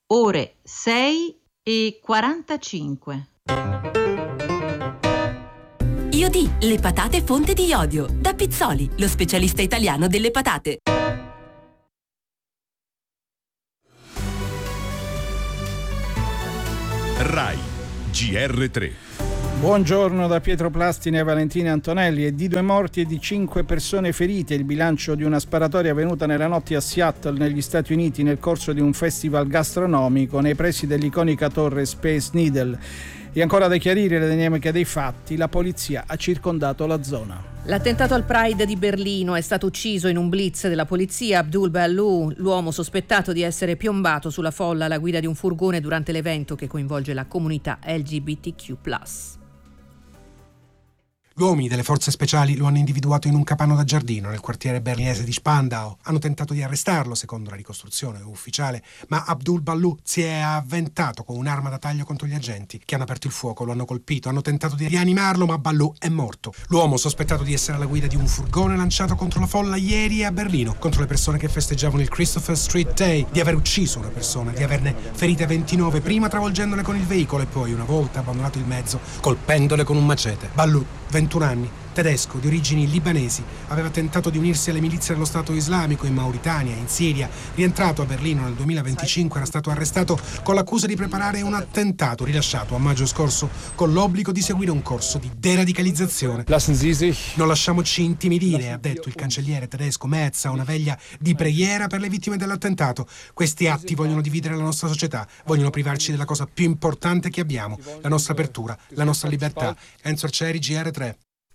ore 6:45. Iodì, le patate fonte di iodio. Da Pizzoli, lo specialista italiano delle patate. Rai GR3. Buongiorno da Pietro Plastine e Valentina Antonelli. È di 2 morti e di 5 persone ferite il bilancio di una sparatoria avvenuta nella notte a Seattle, negli Stati Uniti, nel corso di un festival gastronomico nei pressi dell'iconica torre Space Needle. E ancora da chiarire le dinamiche dei fatti, la polizia ha circondato la zona. L'attentato al Pride di Berlino: è stato ucciso in un blitz della polizia Abdul Balou, l'uomo sospettato di essere piombato sulla folla alla guida di un furgone durante l'evento che coinvolge la comunità LGBTQ+. Gli uomini delle forze speciali lo hanno individuato in un capanno da giardino nel quartiere berlinese di Spandau. Hanno tentato di arrestarlo, secondo la ricostruzione ufficiale, ma Abdul Balou si è avventato con un'arma da taglio contro gli agenti che hanno aperto il fuoco, lo hanno colpito, hanno tentato di rianimarlo, ma Balou è morto. L'uomo sospettato di essere alla guida di un furgone lanciato contro la folla ieri a Berlino, contro le persone che festeggiavano il Christopher Street Day, di aver ucciso una persona, di averne ferite 29, prima travolgendole con il veicolo e poi, una volta abbandonato il mezzo, colpendole con un macete. Balou, 21 anni, tedesco, di origini libanesi, aveva tentato di unirsi alle milizie dello Stato Islamico in Mauritania e in Siria. Rientrato a Berlino nel 2025, era stato arrestato con l'accusa di preparare un attentato, rilasciato a maggio scorso con l'obbligo di seguire un corso di deradicalizzazione. Non lasciamoci intimidire, ha detto il cancelliere tedesco Merz a una veglia di preghiera per le vittime dell'attentato. Questi atti vogliono dividere la nostra società, vogliono privarci della cosa più importante che abbiamo, la nostra apertura, la nostra libertà. Enzo Arcieri, GR3.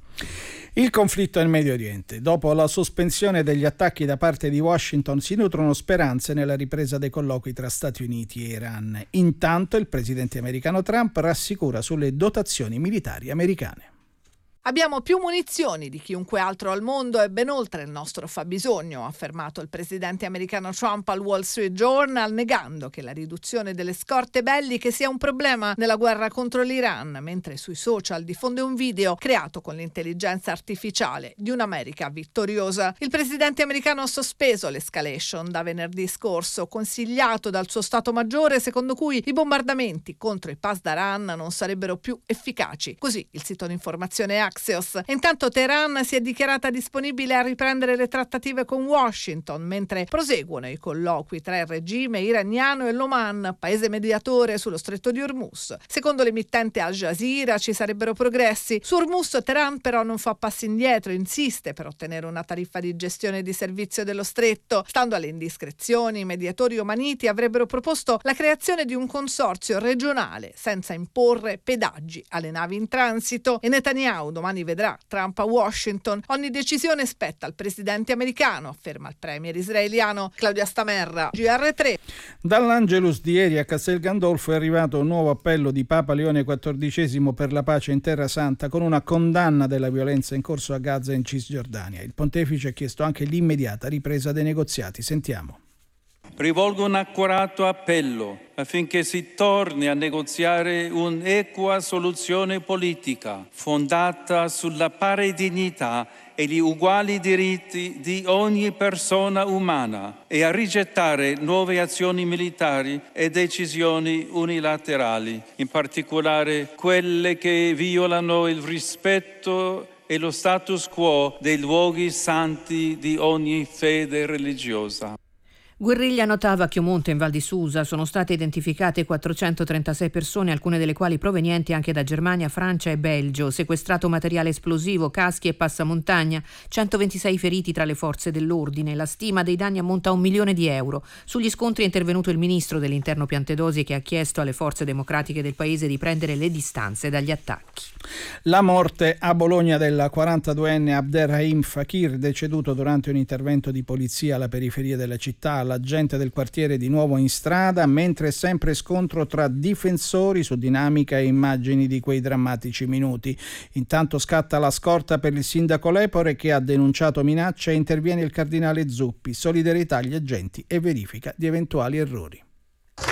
Il conflitto in Medio Oriente. Dopo la sospensione degli attacchi da parte di Washington si nutrono speranze nella ripresa dei colloqui tra Stati Uniti e Iran. Intanto il presidente americano Trump rassicura sulle dotazioni militari americane. Abbiamo più munizioni di chiunque altro al mondo e ben oltre il nostro fabbisogno, ha affermato il presidente americano Trump al Wall Street Journal, negando che la riduzione delle scorte belliche sia un problema nella guerra contro l'Iran, mentre sui social diffonde un video creato con l'intelligenza artificiale di un'America vittoriosa. Il presidente americano ha sospeso l'escalation da venerdì scorso, consigliato dal suo Stato Maggiore, secondo cui i bombardamenti contro i Pasdaran non sarebbero più efficaci. Così il sito di informazione Axios. Intanto Teheran si è dichiarata disponibile a riprendere le trattative con Washington, mentre proseguono i colloqui tra il regime iraniano e l'Oman, paese mediatore sullo stretto di Hormuz. Secondo l'emittente Al Jazeera ci sarebbero progressi. Su Hormuz Teheran però non fa passi indietro, insiste per ottenere una tariffa di gestione di servizio dello stretto. Stando alle indiscrezioni, i mediatori omaniti avrebbero proposto la creazione di un consorzio regionale senza imporre pedaggi alle navi in transito, e Netanyahu domani vedrà Trump a Washington. Ogni decisione spetta al presidente americano, afferma il premier israeliano. Claudia Stamerra, GR3. Dall'Angelus di ieri a Castel Gandolfo è arrivato un nuovo appello di Papa Leone XIV per la pace in Terra Santa, con una condanna della violenza in corso a Gaza e in Cisgiordania. Il pontefice ha chiesto anche l'immediata ripresa dei negoziati. Sentiamo. Rivolgo un accorato appello affinché si torni a negoziare un'equa soluzione politica fondata sulla pari dignità e gli uguali diritti di ogni persona umana e a rigettare nuove azioni militari e decisioni unilaterali, in particolare quelle che violano il rispetto e lo status quo dei luoghi santi di ogni fede religiosa. Guerriglia notava a Chiomonte in Val di Susa. Sono state identificate 436 persone, alcune delle quali provenienti anche da Germania, Francia e Belgio. Sequestrato materiale esplosivo, caschi e passamontagna, 126 feriti tra le forze dell'ordine. La stima dei danni ammonta a 1 milione di euro. Sugli scontri è intervenuto il ministro dell'Interno Piantedosi, che ha chiesto alle forze democratiche del paese di prendere le distanze dagli attacchi. La morte a Bologna della 42enne Abderrahim Fakir, deceduto durante un intervento di polizia alla periferia della città. La gente del quartiere di nuovo in strada, mentre è sempre scontro tra difensori su dinamica e immagini di quei drammatici minuti. Intanto scatta la scorta per il sindaco Lepore, che ha denunciato minacce, e interviene il cardinale Zuppi. Solidarietà agli agenti e verifica di eventuali errori.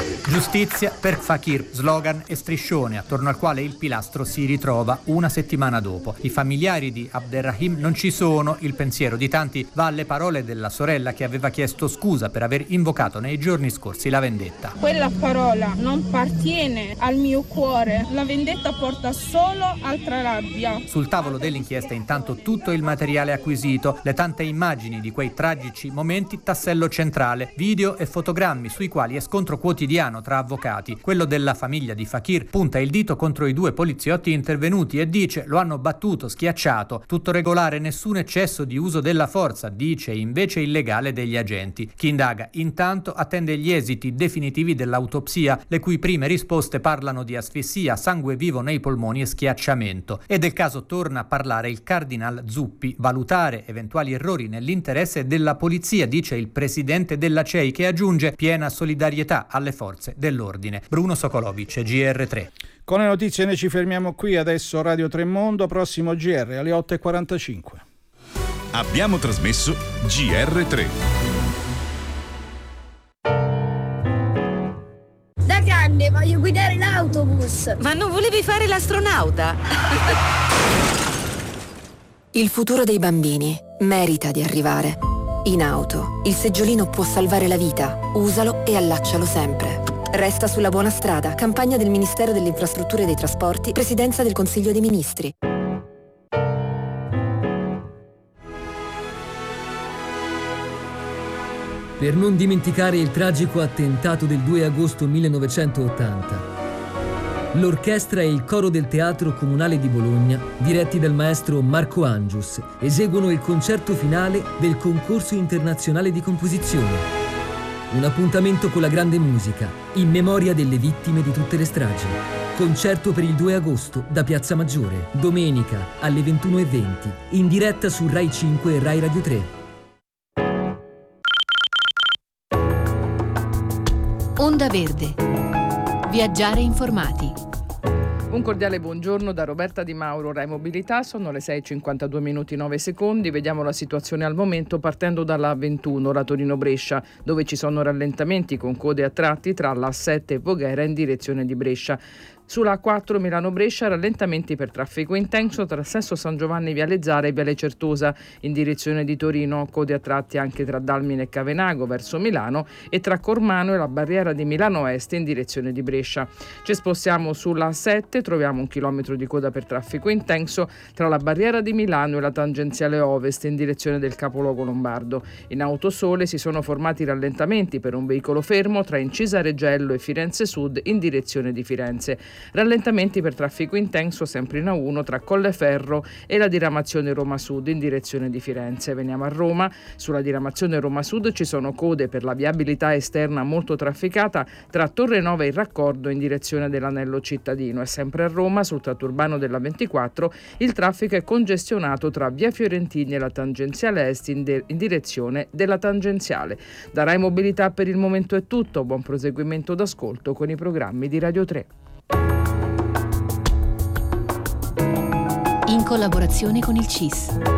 Giustizia per Fakir, slogan e striscione attorno al quale il pilastro si ritrova una settimana dopo. I familiari di Abderrahim non ci sono, il pensiero di tanti va alle parole della sorella che aveva chiesto scusa per aver invocato nei giorni scorsi la vendetta. Quella parola non appartiene al mio cuore, la vendetta porta solo altra rabbia. Sul tavolo dell'inchiesta intanto tutto il materiale acquisito, le tante immagini di quei tragici momenti, tassello centrale, video e fotogrammi sui quali è scontro quotidiano tra avvocati. Quello della famiglia di Fakir punta il dito contro i 2 poliziotti intervenuti e dice lo hanno battuto, schiacciato, tutto regolare, nessun eccesso di uso della forza, dice invece il legale degli agenti. Chi indaga intanto attende gli esiti definitivi dell'autopsia, le cui prime risposte parlano di asfissia, sangue vivo nei polmoni e schiacciamento. E del caso torna a parlare il cardinal Zuppi, valutare eventuali errori nell'interesse della polizia, dice il presidente della CEI, che aggiunge piena solidarietà alle forze dell'ordine. Bruno Sokolovic, GR3. Con le notizie noi ci fermiamo qui, adesso Radio 3 Mondo, prossimo GR alle 8.45. Abbiamo trasmesso GR3. Da grande voglio guidare l'autobus. Ma non volevi fare l'astronauta? Il futuro dei bambini merita di arrivare. In auto, il seggiolino può salvare la vita. Usalo e allaccialo sempre. Resta sulla buona strada. Campagna del Ministero delle Infrastrutture e dei Trasporti, Presidenza del Consiglio dei Ministri. Per non dimenticare il tragico attentato del 2 agosto 1980, l'orchestra e il coro del Teatro Comunale di Bologna, diretti dal maestro Marco Angius, eseguono il concerto finale del Concorso Internazionale di Composizione. Un appuntamento con la grande musica, in memoria delle vittime di tutte le stragi. Concerto per il 2 agosto da Piazza Maggiore, domenica alle 21:20, in diretta su Rai 5 e Rai Radio 3. Onda Verde. Viaggiare informati. Un cordiale buongiorno da Roberta Di Mauro, Rai Mobilità. Sono le 6:52 minuti 9 secondi. Vediamo la situazione al momento partendo dalla A21, la Torino-Brescia, dove ci sono rallentamenti con code a tratti tra la A7 e Voghera in direzione di Brescia. Sulla A4 Milano-Brescia rallentamenti per traffico intenso tra Sesto San Giovanni Viale Zara e Viale Certosa in direzione di Torino, code a tratti anche tra Dalmine e Cavenago verso Milano e tra Cormano e la barriera di Milano Est in direzione di Brescia. Ci spostiamo sulla A7, troviamo 1 chilometro di coda per traffico intenso tra la barriera di Milano e la tangenziale Ovest in direzione del capoluogo lombardo. In Autosole si sono formati rallentamenti per un veicolo fermo tra Incisa Reggello e Firenze Sud in direzione di Firenze. Rallentamenti per traffico intenso sempre in A1 tra Colleferro e la diramazione Roma Sud in direzione di Firenze. Veniamo a Roma. Sulla diramazione Roma Sud ci sono code per la viabilità esterna molto trafficata tra Torre Nova e il Raccordo in direzione dell'anello cittadino. E sempre a Roma, sul tratto urbano della 24, il traffico è congestionato tra Via Fiorentini e la tangenziale Est in direzione della tangenziale. Da Rai Mobilità per il momento è tutto. Buon proseguimento d'ascolto con i programmi di Radio 3. In collaborazione con il CIS.